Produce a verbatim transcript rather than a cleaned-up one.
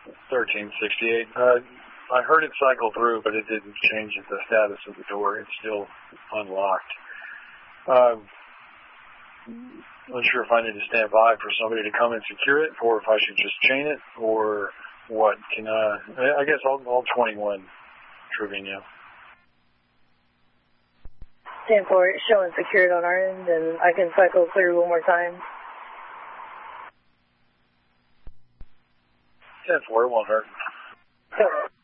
thirteen sixty-eight. Uh, I heard it cycle through, but it didn't change the status of the door. It's still unlocked. Uh, not sure if I need to stand by for somebody to come and secure it, or if I should just chain it, or what. Can uh, I guess I'll, I'll twenty-one Trevino. ten four, showing secured on our end, and I can cycle through one more time. ten four, it won't hurt. Sure.